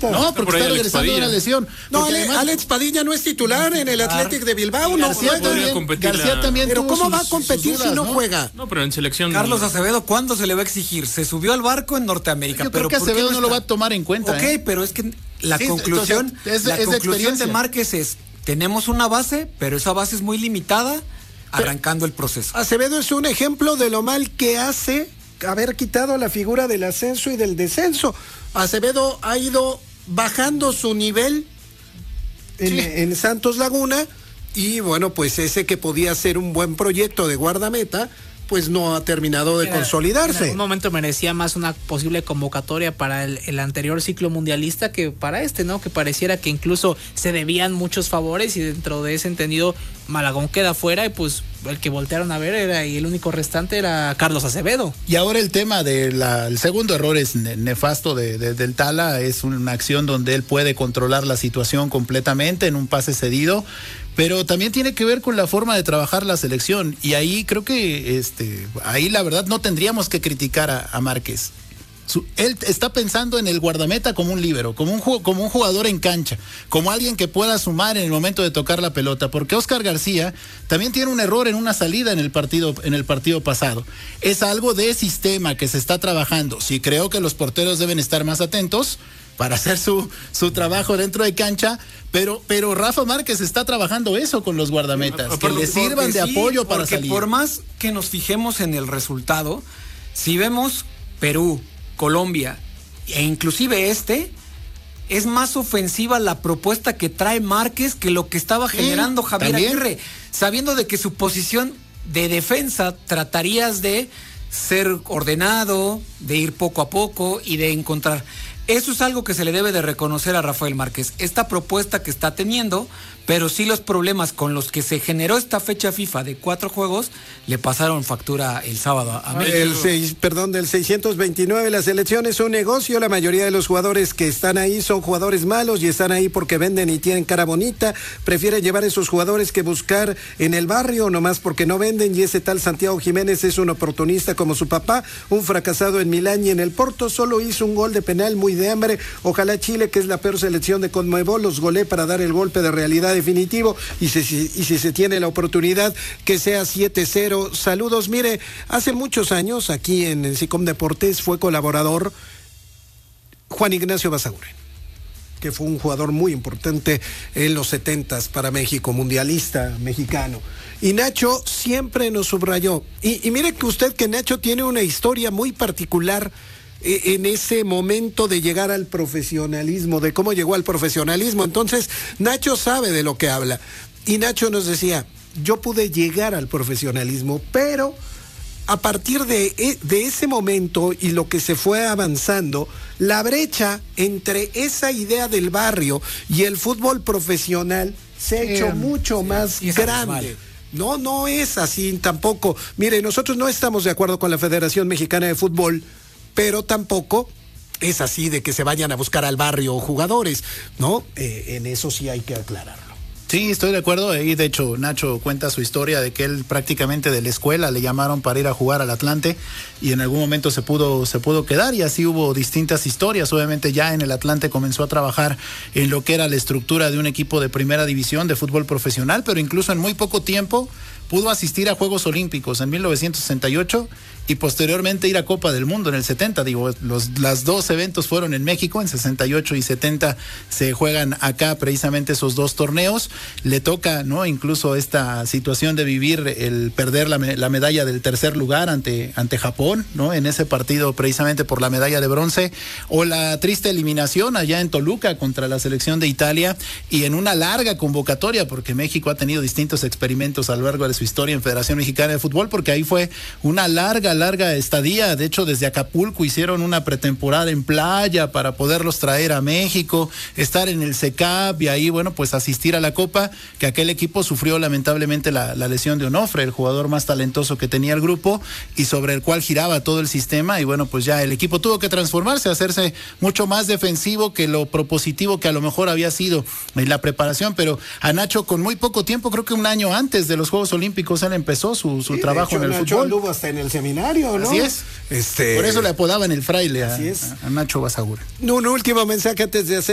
futbolista. No, porque está regresando de una lesión. No, Alex Padilla no es titular en el Athletic de Bilbao, no juega. García también. Pero ¿cómo va a competir si no juega? No, pero en selección. Carlos Acevedo, ¿cuándo se le va a exigir? Se subió al barco en Norteamérica. Yo creo que Acevedo no lo va a tomar en cuenta. Ok, pero es que la conclusión de Márquez es: tenemos una base, pero esa base es muy limitada, arrancando el proceso. Acevedo es un ejemplo de lo mal que hace haber quitado la figura del ascenso y del descenso. Acevedo ha ido bajando su nivel en Santos Laguna, y bueno, pues ese que podía ser un buen proyecto de guardameta, pues no ha terminado de consolidarse. En algún momento merecía más una posible convocatoria para el anterior ciclo mundialista que para ¿no? Que pareciera que incluso se debían muchos favores, y dentro de ese entendido Malagón queda fuera, y pues el que voltearon a ver y el único restante era Carlos Acevedo. Y ahora el tema el segundo error es nefasto del Tala, es una acción donde él puede controlar la situación completamente en un pase cedido, pero también tiene que ver con la forma de trabajar la selección, y ahí creo que ahí la verdad no tendríamos que criticar a Márquez. Él está pensando en el guardameta como un líbero, como un jugador en cancha, como alguien que pueda sumar en el momento de tocar la pelota, porque Óscar García también tiene un error en una salida en el partido pasado. Es algo de sistema que se está trabajando. Sí, creo que los porteros deben estar más atentos para hacer su trabajo dentro de cancha, pero Rafa Márquez está trabajando eso con los guardametas, que le sirvan de apoyo para salir. Por más que nos fijemos en el resultado, si vemos Perú, Colombia e inclusive es más ofensiva la propuesta que trae Márquez que lo que estaba generando Javier Aguirre, sabiendo de que su posición de defensa tratarías de ser ordenado, de ir poco a poco y de encontrar. Eso es algo que se le debe de reconocer a Rafael Márquez, esta propuesta que está teniendo, pero sí los problemas con los que se generó esta fecha FIFA de 4 juegos le pasaron factura el sábado a México. Del 629, la selección es un negocio, la mayoría de los jugadores que están ahí son jugadores malos y están ahí porque venden y tienen cara bonita, prefieren llevar a esos jugadores que buscar en el barrio, nomás porque no venden, y ese tal Santiago Jiménez es un oportunista como su papá, un fracasado en Milán y en el Porto, solo hizo un gol de penal muy de hambre. Ojalá Chile, que es la peor selección de Conmebol, los golee para dar el golpe de realidad definitivo, y si se tiene la oportunidad, que sea 7-0. Saludos. Mire, hace muchos años aquí en el SICOM Deportes fue colaborador Juan Ignacio Basaguren, que fue un jugador muy importante en los 70s para México, mundialista mexicano. Y Nacho siempre nos subrayó. Y mire que usted que Nacho tiene una historia muy particular en ese momento de llegar al profesionalismo, de cómo llegó al profesionalismo. Entonces, Nacho sabe de lo que habla. Y Nacho nos decía, yo pude llegar al profesionalismo, pero a partir de ese momento y lo que se fue avanzando, la brecha entre esa idea del barrio y el fútbol profesional se ha hecho mucho más grande. No es así tampoco. Mire, nosotros no estamos de acuerdo con la Federación Mexicana de Fútbol, pero tampoco es así de que se vayan a buscar al barrio jugadores, ¿no? En eso sí hay que aclararlo. Sí, estoy de acuerdo. Ahí, de hecho, Nacho cuenta su historia de que él prácticamente de la escuela le llamaron para ir a jugar al Atlante, y en algún momento se pudo quedar, y así hubo distintas historias. Obviamente ya en el Atlante comenzó a trabajar en lo que era la estructura de un equipo de primera división de fútbol profesional, pero incluso en muy poco tiempo pudo asistir a Juegos Olímpicos en 1968 y posteriormente ir a Copa del Mundo en el 70. Las dos eventos fueron en México, en 68 y 70 se juegan acá precisamente esos dos torneos. Le toca, ¿no?, incluso esta situación de vivir el perder la medalla del tercer lugar ante Japón, ¿no?, en ese partido precisamente por la medalla de bronce, o la triste eliminación allá en Toluca contra la selección de Italia, y en una larga convocatoria, porque México ha tenido distintos experimentos a lo largo de su historia en Federación Mexicana de Fútbol, porque ahí fue una larga estadía. De hecho, desde Acapulco hicieron una pretemporada en playa para poderlos traer a México, estar en el CECAP y ahí, bueno, pues asistir a la Copa, que aquel equipo sufrió lamentablemente la lesión de Onofre, el jugador más talentoso que tenía el grupo y sobre el cual giraba todo el sistema, y bueno, pues ya el equipo tuvo que transformarse, hacerse mucho más defensivo que lo propositivo que a lo mejor había sido en la preparación. Pero a Nacho, con muy poco tiempo, creo que un año antes de los Juegos Olímpicos, él empezó su trabajo en el Nacho fútbol. Anduvo hasta en el seminario, ¿no? Así es. Por eso le apodaban el fraile a Nacho Basaguren. Un último mensaje antes de hacer